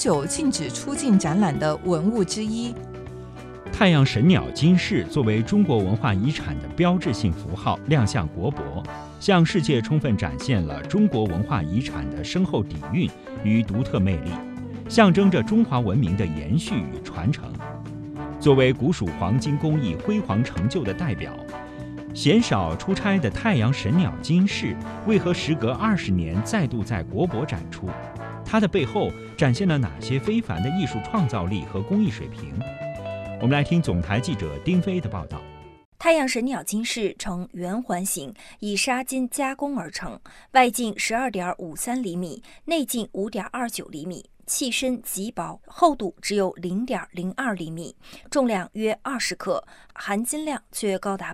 久禁止出境展览的文物之一。 太阳神鸟金饰作为中国文化遗产的标志性符号亮相国博，向世界充分展现了中国文化遗产的深厚底蕴与独特魅力，象征着中华文明的延续与传承。作为古蜀黄金工艺辉煌成就的代表，鲜少出差的太阳神鸟金饰为何时隔20年再度在国博展出？它的背后展现了哪些非凡的艺术创造力和工艺水平？我们来听总台记者丁飞的报道。 太阳神鸟金饰呈圆环形，以纱金加工而成，外径12.53厘米，内径5.29厘米。器身极薄，厚度只有0.02厘米，重量约20克，含金量却高达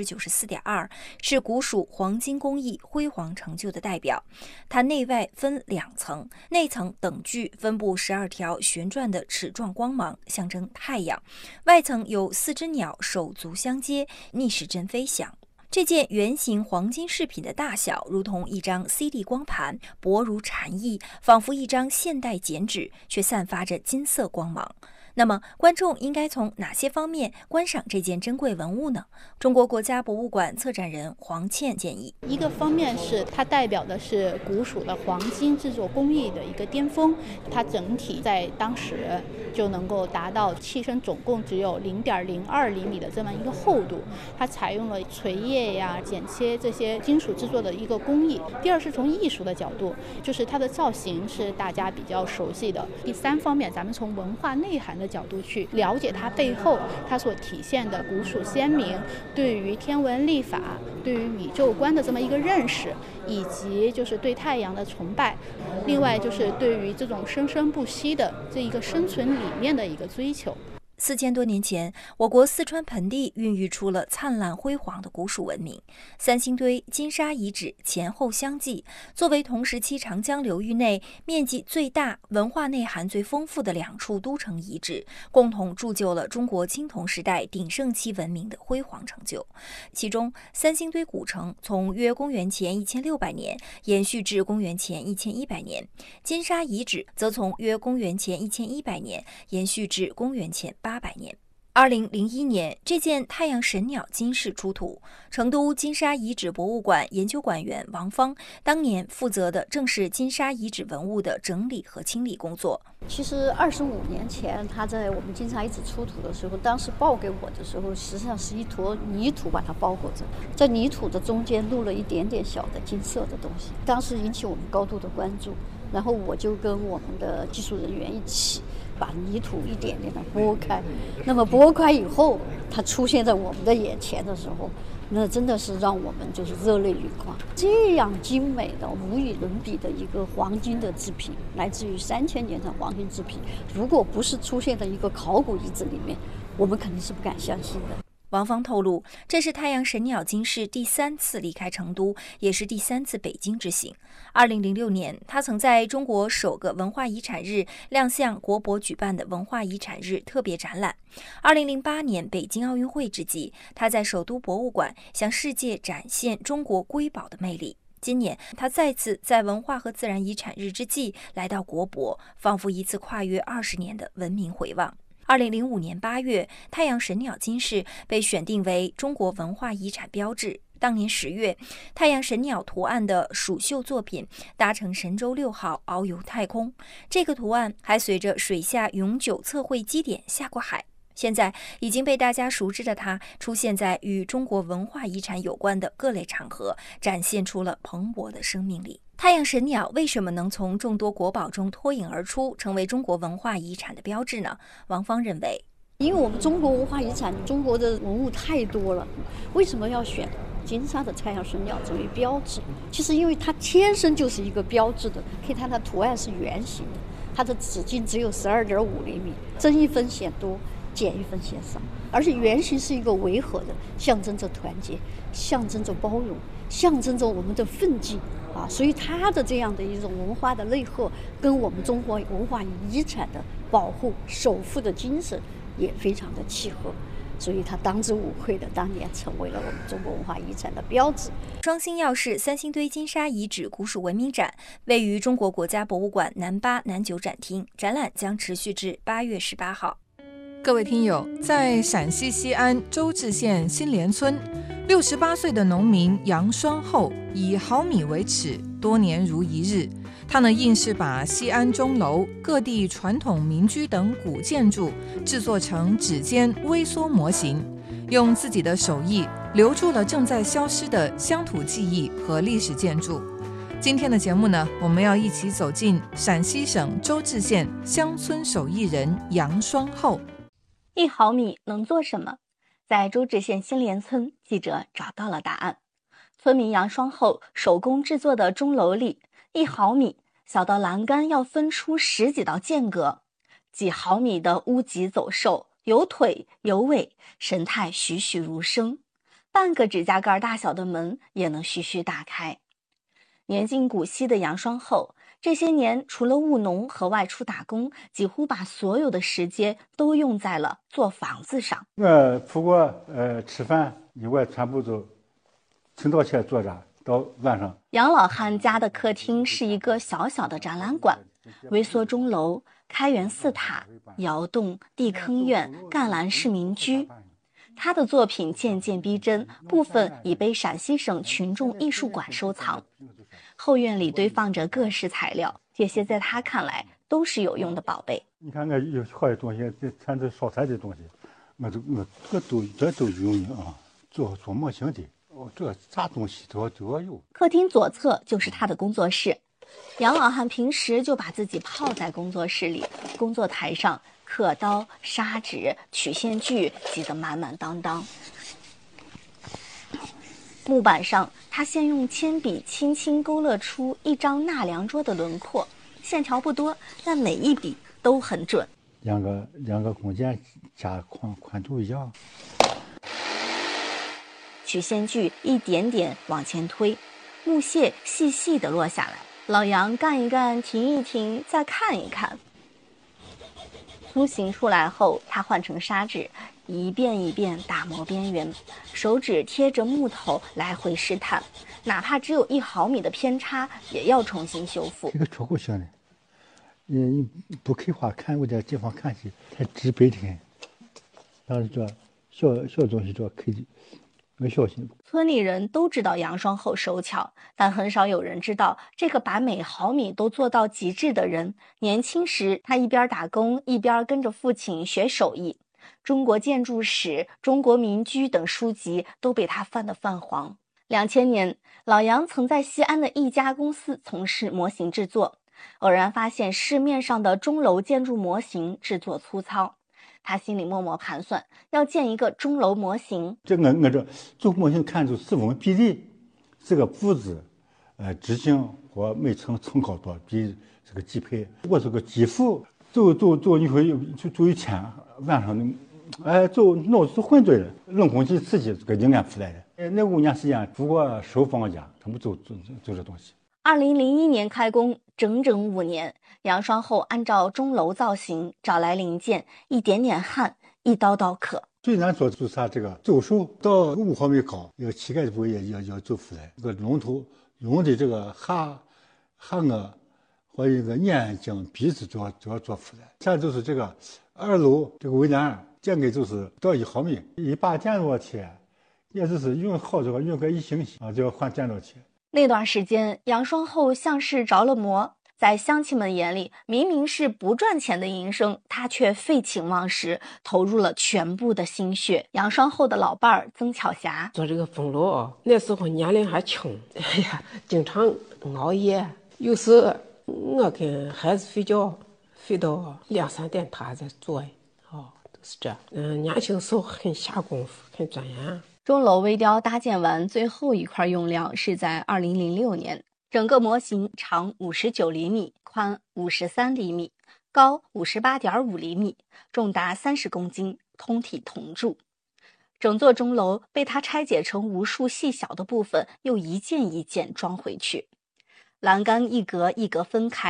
94.2%，是古蜀黄金工艺辉煌成就的代表。它内外分2层，内层等距分布12条旋转的齿状光芒，象征太阳；外层有4只鸟手足相接，逆时针飞翔。这件圆形黄金饰品的大小如同一张 CD 光盘，薄如蝉翼，仿佛一张现代剪纸，却散发着金色光芒。那么，观众应该从哪些方面观赏这件珍贵文物呢？中国国家博物馆策展人黄倩建议， 一个方面是它代表的是古蜀的黄金制作工艺的一个巅峰，它整体在当时就能够达到器身总共只有0.02厘米的这么一个厚度，它采用了锤叶呀、剪切这些金属制作的一个工艺。第二是从艺术的角度，就是它的造型是大家比较熟悉的。第三方面，咱们从文化内涵的角度去了解它背后它所体现的古蜀先民对于天文历法、对于宇宙观的这么一个认识，以及就是对太阳的崇拜，另外就是对于这种生生不息的这一个生存理念的一个追求。 4000多年前，我国四川盆地孕育出了灿烂辉煌的古蜀文明。三星堆金沙遗址前后相继，作为同时期长江流域内面积最大、文化内涵最丰富的2处都城遗址，共同铸就了中国青铜时代鼎盛期文明的辉煌成就。其中，三星堆古城从约公元前1600年延续至公元前1100年，金沙遗址则从约公元前1100年延续至公元前800年。2001年，这件太阳神鸟金饰出土，成都金沙遗址博物馆研究馆员王芳当年负责的正是金沙遗址文物的整理和清理工作。 其实25年前，他在我们金沙遗址出土的时候，当时报给我的时候，实际上是一坨泥土把它包裹着，在泥土的中间露了一点点小的金色的东西，当时引起我们高度的关注。然后我就跟我们的技术人员一起把泥土一点点的拨开，那么拨开以后，它出现在我们的眼前的时候，那真的是让我们就是热泪盈眶。这样精美的无与伦比的一个黄金的制品，来自于3000年的黄金制品，如果不是出现在一个考古遗址里面，我们肯定是不敢相信的。 王芳透露，这是太阳神鸟金饰第3次离开成都，也是第3次北京之行。2006年，他曾在中国首个文化遗产日亮相国博举办的文化遗产日特别展览。2008年北京奥运会之际，他在首都博物馆向世界展现中国瑰宝的魅力。今年，他再次在文化和自然遗产日之际来到国博，仿佛一次跨越20年的文明回望。2005年8月，太阳神鸟金饰被选定为中国文化遗产标志。当年10月，太阳神鸟图案的蜀绣作品搭乘神舟6号遨游太空，这个图案还随着水下永久测绘基点下过海。现在已经被大家熟知的它，出现在与中国文化遗产有关的各类场合，展现出了蓬勃的生命力。太阳神鸟为什么能从众多国宝中脱颖而出，成为中国文化遗产的标志呢？王芳认为， 因为我们中国文化遗产，中国的文物太多了，为什么要选金沙的太阳神鸟作为标志？其实因为它天生就是一个标志的，可以看它图案是圆形的，它的直径只有12.5厘米，增1分显多，减1分显少，而且圆形是一个维和的，象征着团结，象征着包容，象征着我们的奋进啊，所以它的这样的一种文化的内核，跟我们中国文化遗产的保护、守护的精神也非常的契合。 所以它当之无愧的当年成为了我们中国文化遗产的标志。 双星耀市三星堆金沙遗址古蜀文明展位于中国国家博物馆南8、南9展厅，展览将持续至8月18号。 各位听友，在陕西西安周至县新联村，68岁的农民杨双厚以毫米为尺，多年如一日。他呢，硬是把西安钟楼、各地传统民居等古建筑制作成指尖微缩模型，用自己的手艺留住了正在消失的乡土记忆和历史建筑。今天的节目呢，我们要一起走进陕西省周至县乡村手艺人杨双厚。 1毫米能做什么？在周至县新联村，记者找到了答案。村民杨双厚手工制作的钟楼里，1毫米小到栏杆要分出10几道间隔，几毫米的屋脊走兽，有腿有尾，神态栩栩如生，半个指甲盖大小的门也能徐徐打开。年近古稀的杨双厚这些年除了务农和外出打工，几乎把所有的时间都用在了做房子上。 我除过吃饭以外，全部都清早起来坐着到晚上。 杨老汉家的客厅是一个小小的展览馆，微缩钟楼、开元寺塔、窑洞、地坑院、赣栏式民居。他的作品渐渐逼真，部分已被陕西省群众艺术馆收藏。后院里堆放着各式材料，这些在他看来都是有用的宝贝。 你看我有好的东西，这全是烧柴的东西，这都有用啊，做模型的。这啥东西都要有。 客厅左侧就是他的工作室，杨老汉平时就把自己泡在工作室里，工作台上刻刀、砂纸、曲线锯挤得满满当当。木板上，他先用铅笔轻轻勾勒出一张纳凉桌的轮廓，线条不多，但每一笔都很准。 两个弓箭加宽度一样。 曲线锯一点点往前推，木屑细细地落下来。老杨干一干，停一停，再看一看。图形出来后，他换成砂纸，一遍一遍打磨边缘，手指贴着木头来回试探，哪怕只有1毫米的偏差，也要重新修复。 这个戳口型的，你不刻画，看我这地方看起太直白的，当时这小东西这刻的。没小心。 村里人都知道杨双厚手巧，但很少有人知道这个把每毫米都做到极致的人。年轻时，他一边打工，一边跟着父亲学手艺。中国建筑史、中国民居等书籍都被他翻得泛黄。2000年，老杨曾在西安的一家公司从事模型制作，偶然发现市面上的钟楼建筑模型制作粗糙。他心里默默盘算，要建一个钟楼模型。 这我这做模型看出四分比例，这个步子，直径和每层高多比这个基配。我这个基础走，你会走一天，晚上走脑子混沌了，冷空气刺激这个灵感出来的。那5年时间，不过收房家，全部走这东西。 2001年开工，整整5年，杨双厚按照钟楼造型找来零件，一点点焊，一刀刀刻。 最难做就是它这个走手到5毫米高，这个膝盖部位也要走出来。这个龙头龙的这个下颚和一个眼睛、鼻子都要做出来。这就是这个2楼这个围栏，建个就是到1毫米，一把电烙铁，也就是用好这个用个1星期啊，就要换电烙铁。 那段时间，杨双厚像是着了魔，在乡亲们眼里，明明是不赚钱的营生，他却废寝忘食，投入了全部的心血。杨双厚的老伴儿曾巧霞做这个风炉，那时候年龄还轻，哎呀，经常熬夜，有时我跟孩子睡觉，睡到2、3点他还在做，都是这。年轻时候很下功夫，很钻研。 钟楼微雕搭建完，最后一块用料是在2006年。整个模型长59厘米，宽53厘米，高58.5厘米，重达30公斤，通体铜铸。整座钟楼被他拆解成无数细小的部分，又一件一件装回去。栏杆一格一格分开，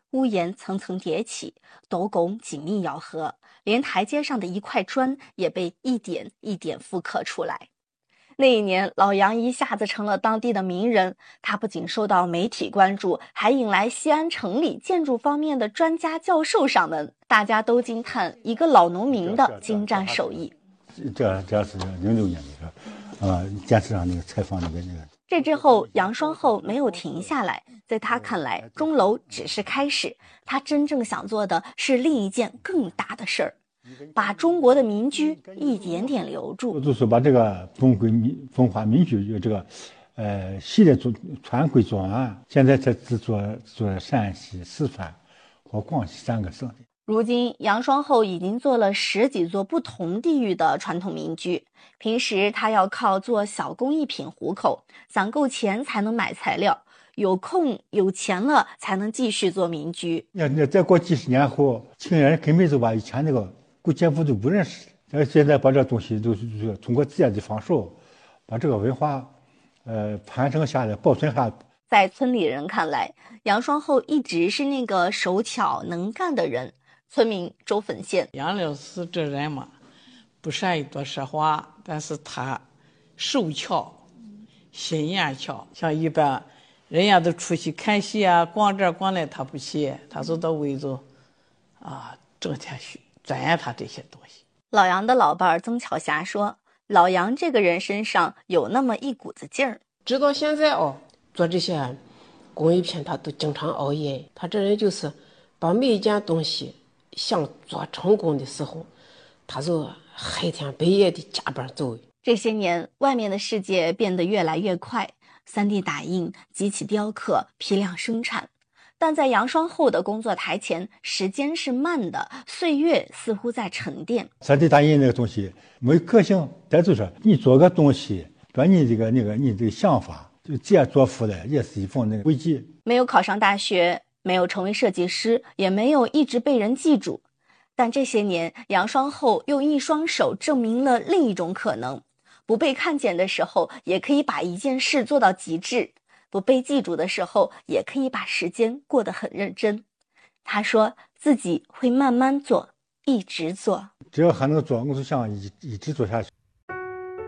屋檐层层叠起，斗拱紧密咬合，连台阶上的一块砖也被一点一点复刻出来。那一年，老杨一下子成了当地的名人，他不仅受到媒体关注，还引来西安城里建筑方面的专家教授上门，大家都惊叹一个老农民的精湛手艺。 这是06年的电视上那个采访那个。 这之后，杨双厚没有停下来，在他看来，钟楼只是开始，他真正想做的是另一件更大的事儿。把中国的民居一点点留住， 就是把这个风华民居这个系列传回做完，现在才只做陕西、四川和广西3个省的。 如今杨双厚已经做了10几座不同地域的传统民居，平时他要靠做小工艺品糊口，攒够钱才能买材料，有空有钱了才能继续做民居。 那再过几十年后，青年人根本就把以前那个古建筑都不认识，现在把这东西都是通过自然的方式，把这个文化传承下来，保存下来。 在村里人看来，杨双厚一直是那个手巧能干的人。村民周粉县， 杨老师这人嘛，不善于多说话，但是他手巧，心眼巧。像一般人家都出去看戏啊，逛这逛那，他不去，他就到围着整天钻研他这些东西。 老杨的老伴曾巧霞说，老杨这个人身上有那么一股子劲儿。 直到现在做这些工艺品他都经常熬夜，他这人就是把每一件东西想做成功的时候，他就黑天白夜的加班走。 这些年，外面的世界变得越来越快，3D 打印、机器雕刻、批量生产，但在杨双厚的工作台前，时间是慢的，岁月似乎在沉淀。 3D 打印那个东西没个性，再就是你做个东西，把你这个你这个想法就直接做出来，也是一份那个轨迹。 没有考上大学，没有成为设计师，也没有一直被人记住，但这些年，杨双厚用一双手证明了另一种可能：不被看见的时候，也可以把一件事做到极致；不被记住的时候，也可以把时间过得很认真。他说自己会慢慢做，一直做。 只要还能做，我就想一直做下去。